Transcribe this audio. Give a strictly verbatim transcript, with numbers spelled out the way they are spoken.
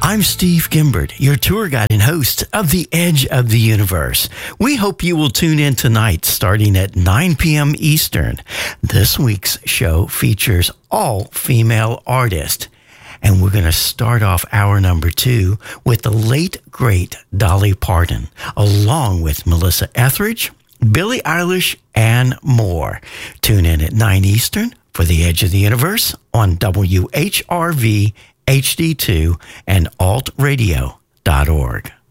I'm Steve Gimbert, your tour guide and host of The Edge of the Universe. We hope you will tune in tonight starting at nine p.m. Eastern. This week's show features all female artists. And we're going to start off hour number two with the late, great Dolly Parton, along with Melissa Etheridge, Billie Eilish, and more. Tune in at nine Eastern for The Edge of the Universe on W H R V H D two and alt radio dot org.